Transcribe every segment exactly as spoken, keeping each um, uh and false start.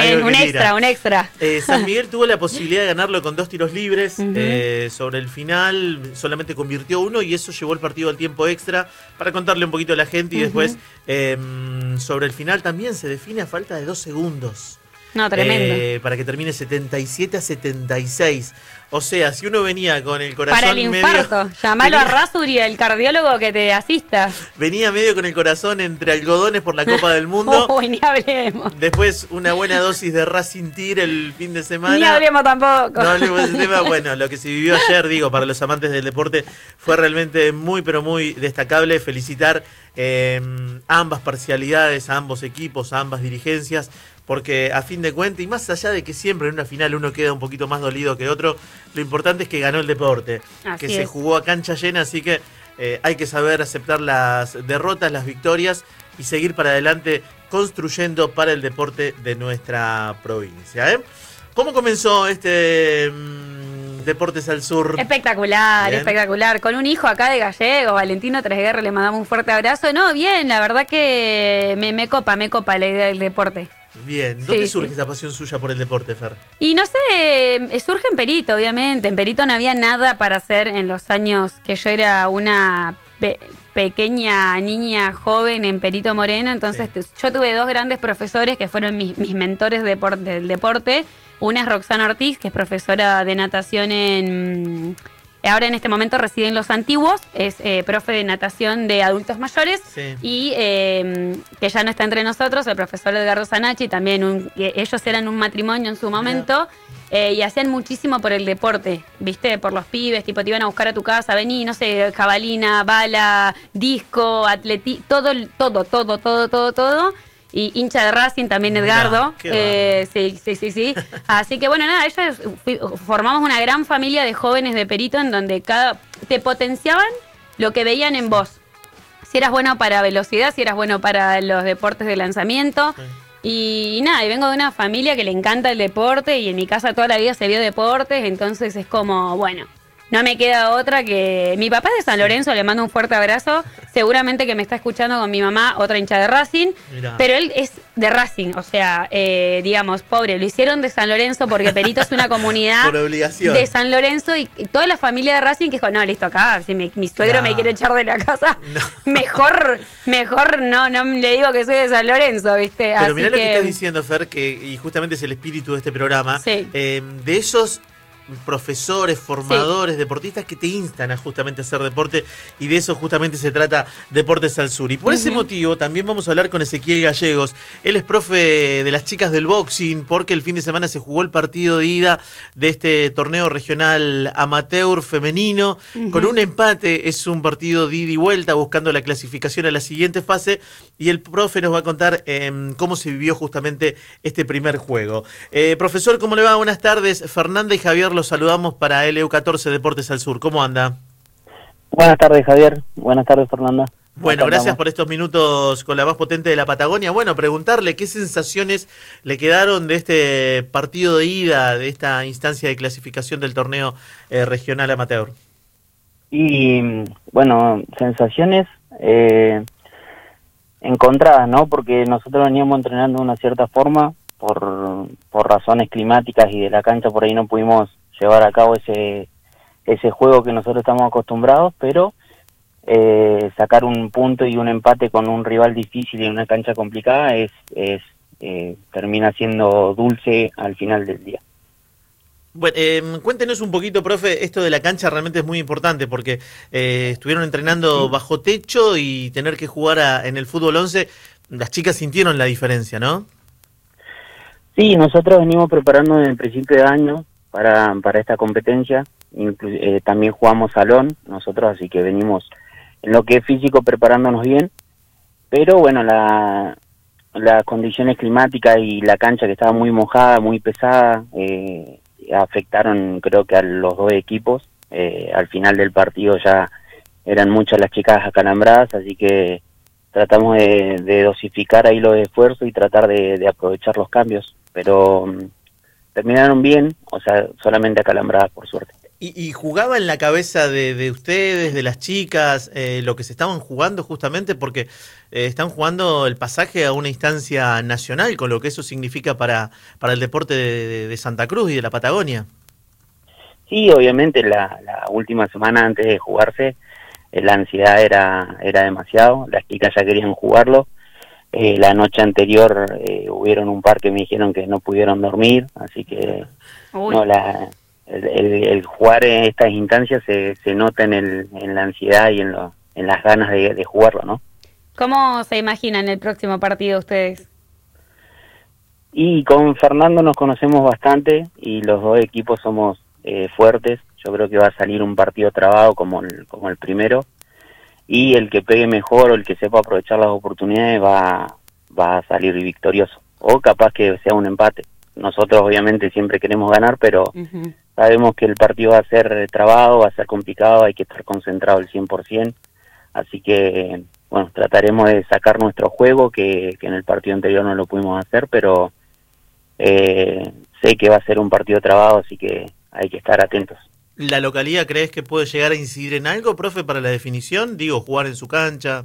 bien, un extra, tira. un extra. Eh, San Miguel tuvo la posibilidad de ganarlo con dos tiros libres. Uh-huh. eh, sobre el final solamente convirtió uno y eso llevó el partido al tiempo extra. Para contarle un poquito a la gente y uh-huh. después eh, sobre el final también se define a falta de dos segundos. No, tremendo. Eh, para que termine setenta y siete a setenta y seis. O sea, si uno venía con el corazón para el infarto, medio, llamalo venía, a Rasuri, el cardiólogo que te asista. Venía medio con el corazón entre algodones por la Copa del Mundo. Uy, ni hablemos. Después una buena dosis de Racing Tir el fin de semana. Ni hablemos tampoco. No hablemos de ese tema. Bueno, lo que se vivió ayer, digo, para los amantes del deporte, fue realmente muy, pero muy destacable. Felicitar eh, a ambas parcialidades, a ambos equipos, a ambas dirigencias. Porque a fin de cuentas, y más allá de que siempre en una final uno queda un poquito más dolido que otro, lo importante es que ganó el deporte, así que es. se jugó a cancha llena, así que eh, hay que saber aceptar las derrotas, las victorias y seguir para adelante construyendo para el deporte de nuestra provincia. ¿eh? ¿Cómo comenzó este mmm, Deportes al Sur? Espectacular, bien. espectacular. Con un hijo acá de Gallego, Valentino Tresguerra, le mandamos un fuerte abrazo. No, bien, la verdad que me, me copa, me copa la idea del deporte. Bien, ¿dónde sí, surge sí. esa pasión suya por el deporte, Fer? Y no sé, surge en Perito, obviamente. En Perito no había nada para hacer en los años que yo era una pe pequeña niña joven en Perito Moreno. Entonces sí. yo tuve dos grandes profesores que fueron mis, mis mentores de depor del deporte. Una es Roxana Ortiz, que es profesora de natación en... Ahora en este momento reside en Los Antiguos, es eh, profe de natación de adultos mayores sí. y eh, que ya no está entre nosotros, el profesor Edgardo Zanachi, también un, ellos eran un matrimonio en su momento eh, y hacían muchísimo por el deporte, ¿viste? Por los pibes, tipo te iban a buscar a tu casa, vení, no sé, jabalina, bala, disco, atleti, todo, todo, todo, todo, todo, todo. Y hincha de Racing también Edgardo. Mirá, eh, sí, sí, sí, sí. Así que bueno, nada, ellos formamos una gran familia de jóvenes de Perito en donde cada te potenciaban lo que veían en vos. Si eras bueno para velocidad, si eras bueno para los deportes de lanzamiento. Sí. Y, y nada, y vengo de una familia que le encanta el deporte y en mi casa toda la vida se vio deportes, entonces es como, bueno, no me queda otra que... Mi papá es de San Lorenzo, le mando un fuerte abrazo. Seguramente que me está escuchando con mi mamá, otra hincha de Racing. Mirá. Pero él es de Racing, o sea, eh, digamos, pobre. Lo hicieron de San Lorenzo porque Perito es una comunidad por obligación. De San Lorenzo y, y toda la familia de Racing que dijo, no, listo, acá, si mi, mi suegro no. me quiere echar de la casa, no. mejor mejor no, no le digo que soy de San Lorenzo, ¿viste? Pero Así mirá que... lo que estás diciendo, Fer, que y justamente es el espíritu de este programa. Sí. Eh, de esos... profesores, formadores, sí. deportistas que te instan a justamente hacer deporte y de eso justamente se trata Deportes al Sur. Y por uh-huh. ese motivo también vamos a hablar con Ezequiel Gallegos. Él es profe de las chicas del boxing porque el fin de semana se jugó el partido de ida de este torneo regional amateur femenino uh-huh. con un empate. Es un partido de ida y vuelta buscando la clasificación a la siguiente fase y el profe nos va a contar eh, cómo se vivió justamente este primer juego. Eh, profesor, ¿cómo le va? Buenas tardes. Fernanda y Javier los saludamos para L U catorce Deportes al Sur. ¿Cómo anda? Buenas tardes, Javier. Buenas tardes, Fernanda. Bueno, gracias por estos minutos con la más potente de la Patagonia. Bueno, preguntarle qué sensaciones le quedaron de este partido de ida, de esta instancia de clasificación del torneo eh, regional amateur. Y, bueno, sensaciones eh, encontradas, ¿no? Porque nosotros veníamos entrenando de una cierta forma, por, por razones climáticas y de la cancha por ahí no pudimos llevar a cabo ese ese juego que nosotros estamos acostumbrados, pero eh, sacar un punto y un empate con un rival difícil en una cancha complicada es, es eh, termina siendo dulce al final del día. Bueno, eh, cuéntenos un poquito, profe, esto de la cancha realmente es muy importante porque eh, estuvieron entrenando sí. bajo techo y tener que jugar a, en el fútbol once, las chicas sintieron la diferencia, ¿no? Sí, nosotros venimos preparando desde el principio de año para, para esta competencia, Inclu eh, también jugamos salón nosotros, así que venimos en lo que es físico preparándonos bien, pero bueno, la, las condiciones climáticas y la cancha que estaba muy mojada, muy pesada, eh, afectaron creo que a los dos equipos. Eh, al final del partido ya eran muchas las chicas acalambradas, así que tratamos de, de dosificar ahí los esfuerzos y tratar de, de aprovechar los cambios, pero um, terminaron bien, o sea, solamente acalambradas por suerte. ¿Y, y jugaba en la cabeza de, de ustedes, de las chicas, eh, lo que se estaban jugando justamente? Porque eh, están jugando el pasaje a una instancia nacional, con lo que eso significa para, para el deporte de, de, de Santa Cruz y de la Patagonia. Sí, obviamente la, la última semana antes de jugarse, eh, la ansiedad era, era demasiado, las chicas ya querían jugarlo. Eh, la noche anterior eh, hubieron un par que me dijeron que no pudieron dormir, así que Uy. no la... El, el, el jugar en estas instancias se, se nota en, el, en la ansiedad y en, lo, en las ganas de, de jugarlo, ¿no? ¿Cómo se imaginan el próximo partido ustedes? Y con Fernando nos conocemos bastante y los dos equipos somos eh, fuertes. Yo creo que va a salir un partido trabado como el, como el primero, y el que pegue mejor o el que sepa aprovechar las oportunidades va, va a salir victorioso, o capaz que sea un empate. Nosotros obviamente siempre queremos ganar, pero uh-huh. sabemos que el partido va a ser trabado, va a ser complicado, hay que estar concentrado al cien por ciento, así que bueno, trataremos de sacar nuestro juego, que, que en el partido anterior no lo pudimos hacer, pero eh, sé que va a ser un partido trabado, así que hay que estar atentos. ¿La localidad crees que puede llegar a incidir en algo, profe, para la definición? Digo, jugar en su cancha.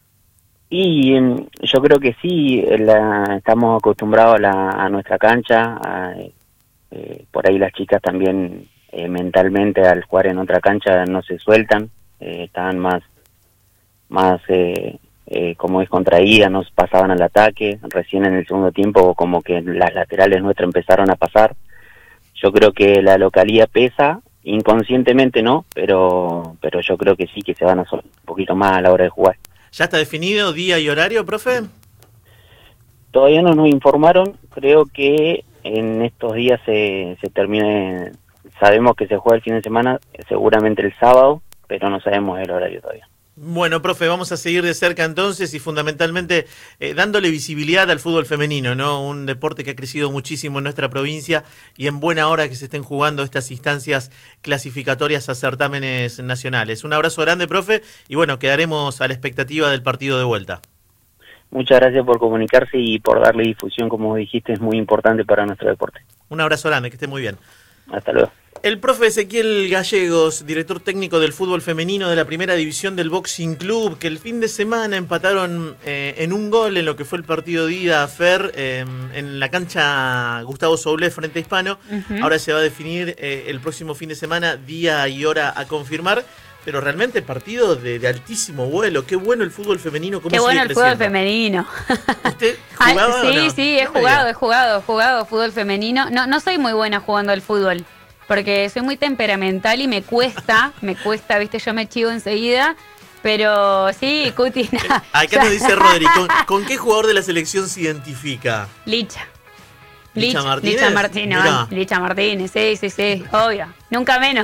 Y eh, yo creo que sí, la, estamos acostumbrados a, la, a nuestra cancha, a, eh, por ahí las chicas también eh, mentalmente al jugar en otra cancha no se sueltan, eh, estaban más, más eh, eh, como es contraídas, nos pasaban al ataque, recién en el segundo tiempo como que las laterales nuestras empezaron a pasar. Yo creo que la localía pesa, inconscientemente no, pero, pero yo creo que sí, que se van a soltar un poquito más a la hora de jugar. ¿Ya está definido día y horario, profe? Todavía no nos informaron, creo que en estos días se, se termine, sabemos que se juega el fin de semana, seguramente el sábado, pero no sabemos el horario todavía. Bueno, profe, vamos a seguir de cerca entonces y fundamentalmente eh, dándole visibilidad al fútbol femenino, ¿no? Un deporte que ha crecido muchísimo en nuestra provincia y en buena hora que se estén jugando estas instancias clasificatorias a certámenes nacionales. Un abrazo grande, profe, y bueno, quedaremos a la expectativa del partido de vuelta. Muchas gracias por comunicarse y por darle difusión, como dijiste, es muy importante para nuestro deporte. Un abrazo grande, que esté muy bien. Hasta luego. El profe Ezequiel Gallegos, director técnico del fútbol femenino de la primera división del Boxing Club, que el fin de semana empataron eh, en un gol en lo que fue el partido de ida a Fer, eh, en la cancha Gustavo Soulé frente a Hispano. Uh-huh. Ahora se va a definir eh, el próximo fin de semana, día y hora a confirmar. Pero realmente partido de, de altísimo vuelo. Qué bueno el fútbol femenino. Qué bueno el fútbol femenino. ¿Usted jugaba ah, sí, o no? sí, he jugado, he jugado, he jugado fútbol femenino. No, no soy muy buena jugando al fútbol, porque soy muy temperamental y me cuesta, me cuesta, viste, yo me chivo enseguida. Pero sí, Cuti, nada. Acá nos dice Rodri, ¿con, ¿con qué jugador de la selección se identifica? Licha. ¿Licha, Licha Martínez? Licha Martínez, no, Licha Martínez, sí, sí, sí, obvio. Nunca menos.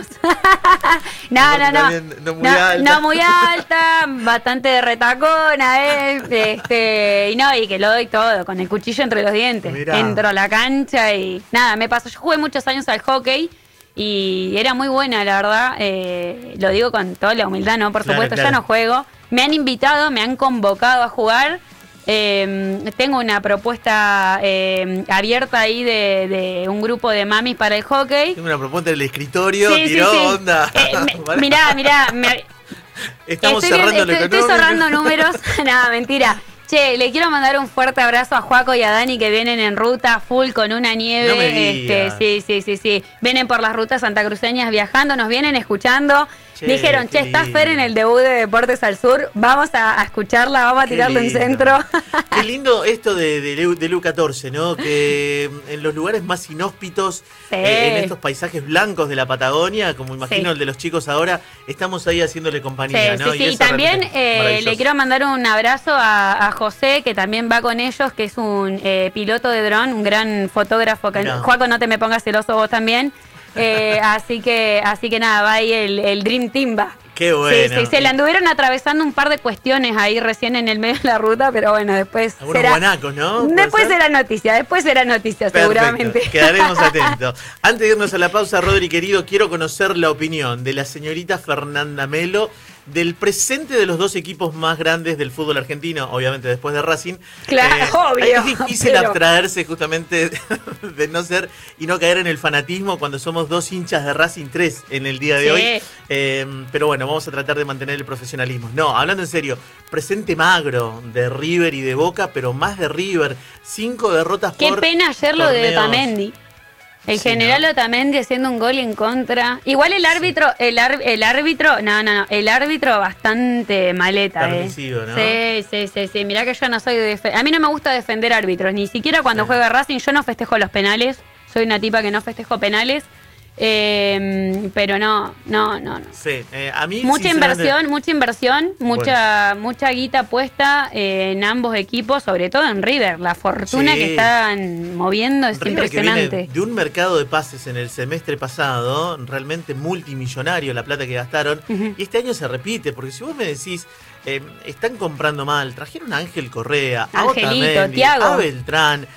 no, no, no. Bien, no, muy no, alta. no muy alta, bastante de retacona, eh. Este, y no, y que lo doy todo, con el cuchillo entre los dientes. Mirá. Entro a la cancha y nada, me pasó. Yo jugué muchos años al hockey y era muy buena, la verdad. Eh, lo digo con toda la humildad, ¿no? Por claro, supuesto, claro. ya no juego. Me han invitado, me han convocado a jugar. Eh, tengo una propuesta eh, abierta ahí de, de un grupo de mamis para el hockey. Tengo una propuesta del escritorio, sí, tiró sí, sí. onda. Eh, me, mirá, mirá. Me, Estamos estoy, cerrando estoy, lo estoy cerrando números. Nada, mentira. Che, le quiero mandar un fuerte abrazo a Juaco y a Dani, que vienen en ruta full con una nieve. No me este, sí, sí, sí, sí. Vienen por las rutas santacruceñas viajando, nos vienen escuchando. Che, Dijeron, che, está Fer en el debut de Deportes al Sur, vamos a, a escucharla, vamos a tirarle un centro. Qué lindo esto de, de, de U catorce, ¿no? Que en los lugares más inhóspitos, sí. eh, en estos paisajes blancos de la Patagonia, como imagino sí. el de los chicos ahora, estamos ahí haciéndole compañía, sí, ¿no? Sí, sí, y, y también eh, le quiero mandar un abrazo a, a José, que también va con ellos, que es un eh, piloto de dron, un gran fotógrafo. Que, no. Juaco, no te me pongas celoso vos también. Eh, así que así que nada, va ahí el, el Dream Team va. Qué bueno. Sí, sí, se le anduvieron atravesando un par de cuestiones ahí recién en el medio de la ruta, pero bueno, después algunos será, guanacos, ¿no? Después será noticia, después será noticia. Perfecto. Seguramente. Quedaremos atentos. Antes de irnos a la pausa, Rodri querido, quiero conocer la opinión de la señorita Fernanda Melo, del presente de los dos equipos más grandes del fútbol argentino, obviamente después de Racing. Claro, eh, obvio. Es difícil pero... abstraerse justamente de no ser y no caer en el fanatismo cuando somos dos hinchas de Racing, tres en el día de sí. hoy. Eh, pero bueno, vamos a tratar de mantener el profesionalismo. No, hablando en serio, presente magro de River y de Boca, pero más de River. Cinco derrotas Qué por pena ayer lo de torneos. Otamendi. El Sí, general ¿no? Otamendi haciendo un gol en contra. Igual el árbitro, el, ar- el árbitro, no, no, no, el árbitro bastante maleta, Permisivo, eh. ¿no? Sí, sí, sí, sí. Mirá que yo no soy de defe- a mí no me gusta defender árbitros, ni siquiera cuando Sí. juega Racing yo no festejo los penales. Soy una tipa que no festejo penales. Eh, pero no, no, no, no. Sí, eh, a mí Mucha sinceramente- inversión, mucha inversión, mucha mucha guita puesta eh, en ambos equipos, sobre todo en River. La fortuna Sí. que están moviendo es River, que impresionante. viene de un mercado de pases en el semestre pasado, realmente multimillonario la plata que gastaron, Ujú. y este año se repite, porque si vos me decís, eh, están comprando mal, trajeron a Ángel Correa, a Angelito, Otamendi, Thiago. a Beltrán,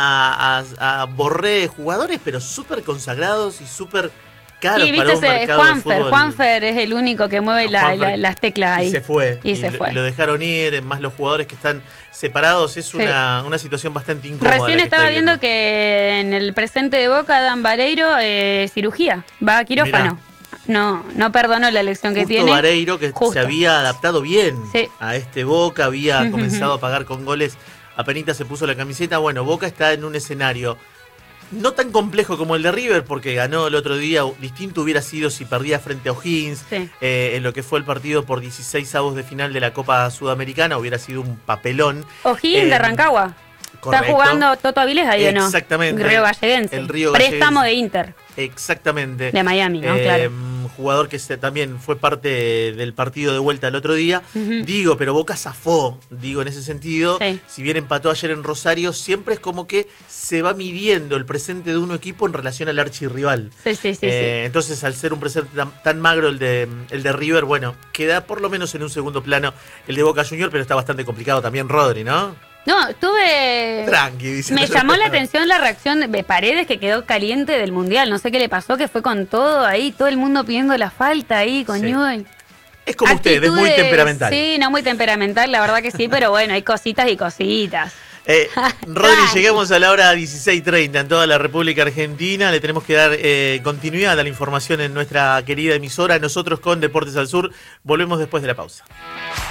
a, a, a Borré, jugadores pero súper consagrados y súper caros Y para viste un ese mercado de Juanfer, fútbol. Juanfer es el único que mueve la- Juanfer, la- las teclas ahí. Y se fue. Y se lo, fue. lo dejaron ir, más los jugadores que están separados. Es Sí. una, una situación bastante incómoda. la Recién que estaba estoy viendo que en el presente de Boca Dan Vareiro eh, cirugía, va a quirófano. Mirá. No, no perdonó la elección que Justo tiene. Vareiro, que Justo. se había adaptado bien Sí. a este Boca, había Ujú, comenzado ujú. a pagar con goles, apenas se puso la camiseta. Bueno, Boca está en un escenario no tan complejo como el de River, porque ganó el otro día. Distinto hubiera sido si perdía frente a O'Higgins, Sí. eh, en lo que fue el partido por dieciséis avos de final de la Copa Sudamericana, hubiera sido un papelón. O'Higgins Eh, de Rancagua. correcto. Está jugando Toto Avilés ahí o no. Exactamente. Río Galleguense. El Río Préstamo Galleguense. de Inter. Exactamente. De Miami, ¿no? Eh, Claro. Jugador que se, también fue parte del partido de vuelta el otro día. Ujú. Digo, pero Boca zafó, digo, en ese sentido. Sí. Si bien empató ayer en Rosario, siempre es como que se va midiendo el presente de un equipo en relación al archirrival. Sí, sí, sí, Eh, entonces, al ser un presente tan, tan magro el de, el de River, bueno, queda por lo menos en un segundo plano el de Boca Junior, pero está bastante complicado también Rodri, ¿no? sí. No, tuve... Tranqui, dice. Me llamó la atención la reacción de Paredes, que quedó caliente del Mundial. No sé qué le pasó, que fue con todo ahí, todo el mundo pidiendo la falta ahí con Sí. Newell. Es como usted, es muy Actitudes- temperamental. Sí, no muy temperamental, la verdad que sí, pero bueno, hay cositas y cositas. Eh, Rodri, Tranqui. llegamos a la hora dieciséis treinta en toda la República Argentina. Le tenemos que dar eh, continuidad a la información en nuestra querida emisora. Nosotros con Deportes al Sur. Volvemos después de la pausa.